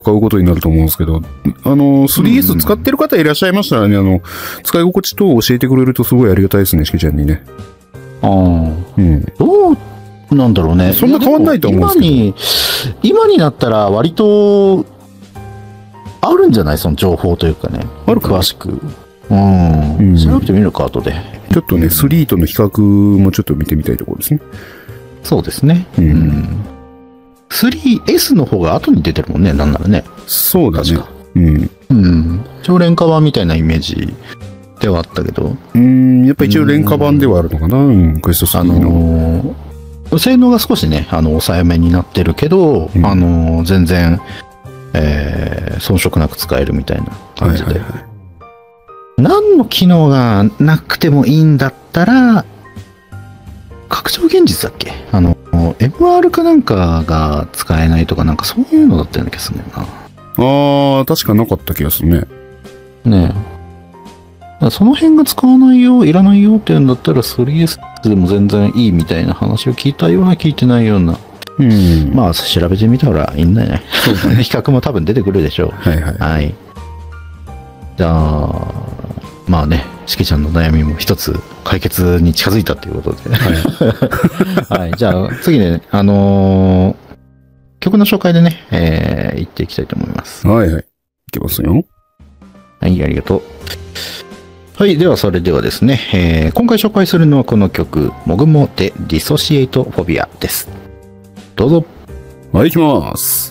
買うことになると思うんですけど、3DS 使ってる方いらっしゃいましたらね、使い心地等を教えてくれるとすごいありがたいですね、しきちゃんにね。 ああ。 うん。 どうなんだろうね。 そんな変わんないと思うんですけど。 今になったら割と、あるんじゃないその情報というかね。 あるか詳しく。うん。調べてみるか、後で。 ちょっとね、3との比較もちょっと見てみたいところですね。 そうですね。うん。3S の方が後に出てるもんね、なんならね。 そうだね。 うん。超廉価版みたいなイメージではあったけど。 やっぱ一応廉価版ではあるのかな、クエスト3の。 性能が少しね、抑えめになってるけど、全然、遜色なく使えるみたいな感じで。何の機能がなくてもいいんだったら、拡張現実だっけMR かなんかが使えないとか、なんかそういうのだったような気がするんだよな。確かなかった気がするね。 ねえ。その辺が使わないよ、いらないよっていうんだったら 3S でも全然いいみたいな話を聞いたような、聞いてないような。まあ、調べてみたらいいんだよね。そうね。比較も多分出てくるでしょう。はい。じゃあ、まあね、しきちゃんの悩みも一つ解決に近づいたということで。はい。じゃあ、次ね、曲の紹介でね、行っていきたいと思います。 はい。いきますよ。 はい、ありがとう。はい。では、それではですね、今回紹介するのはこの曲、もぐもでディソシエイトフォビアです。どうぞ。 はい、いきます。